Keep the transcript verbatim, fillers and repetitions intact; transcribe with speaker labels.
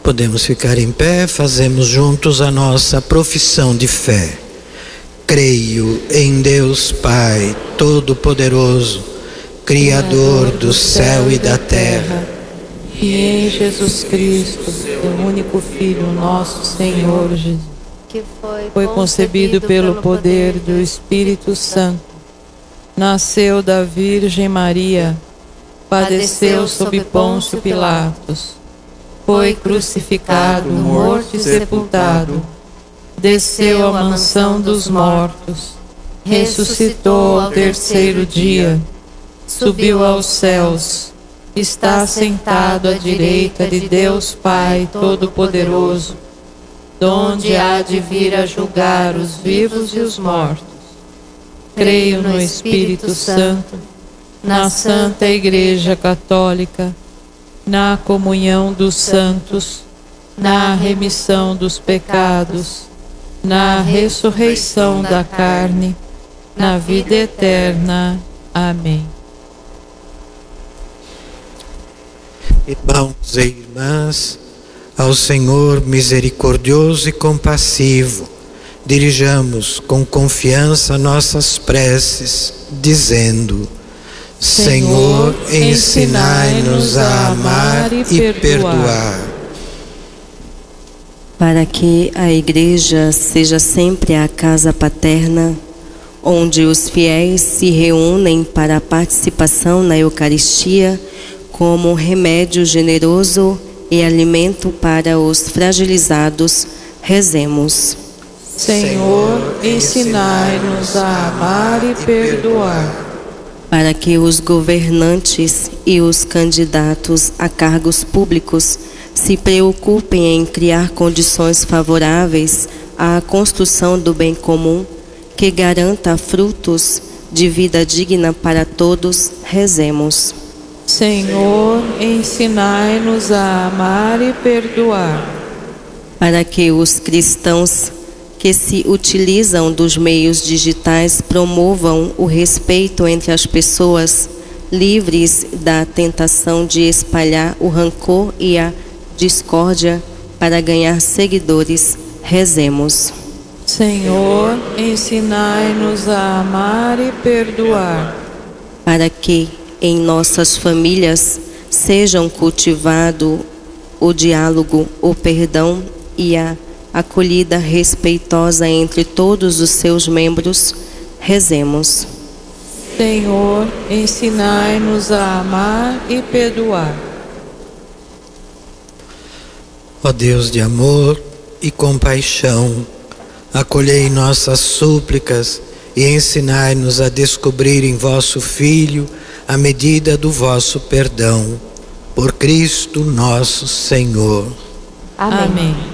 Speaker 1: Podemos ficar em pé, fazemos juntos a nossa profissão de fé. Creio em Deus Pai Todo-Poderoso, Criador do céu e da terra,
Speaker 2: e em Jesus Cristo, seu único Filho, nosso Senhor Jesus,
Speaker 3: que foi,
Speaker 2: foi concebido pelo poder do Espírito Santo, nasceu da Virgem Maria, padeceu sob Pôncio Pilatos, foi crucificado, morto e sepultado, desceu à mansão dos mortos, ressuscitou ao terceiro dia, subiu aos céus, está sentado à direita de Deus Pai Todo-Poderoso, donde há de vir a julgar os vivos e os mortos. Creio no Espírito Santo, na Santa Igreja Católica, na comunhão dos santos, na remissão dos pecados, na ressurreição da carne, na vida eterna. Amém.
Speaker 1: Irmãos e irmãs, ao Senhor misericordioso e compassivo, dirijamos com confiança nossas preces, dizendo: Senhor, ensinai-nos a amar e perdoar.
Speaker 4: Para que a Igreja seja sempre a casa paterna, onde os fiéis se reúnem para a participação na Eucaristia como remédio generoso e alimento para os fragilizados, rezemos.
Speaker 2: Senhor, ensinai-nos a amar e perdoar.
Speaker 4: Para que os governantes e os candidatos a cargos públicos se preocupem em criar condições favoráveis à construção do bem comum, que garanta frutos de vida digna para todos, rezemos.
Speaker 2: Senhor, ensinai-nos a amar e perdoar.
Speaker 4: Para que os cristãos que se utilizam dos meios digitais promovam o respeito entre as pessoas, livres da tentação de espalhar o rancor e a discórdia para ganhar seguidores, rezemos.
Speaker 2: Senhor, ensinai-nos a amar e perdoar.
Speaker 4: Para que em nossas famílias sejam cultivado o diálogo, o perdão e a acolhida respeitosa entre todos os seus membros, rezemos.
Speaker 2: Senhor, ensinai-nos a amar e perdoar.
Speaker 1: Ó Deus de amor e compaixão, acolhei nossas súplicas e ensinai-nos a descobrir em vosso Filho a medida do vosso perdão. Por Cristo nosso Senhor.
Speaker 3: Amém.
Speaker 2: Amém.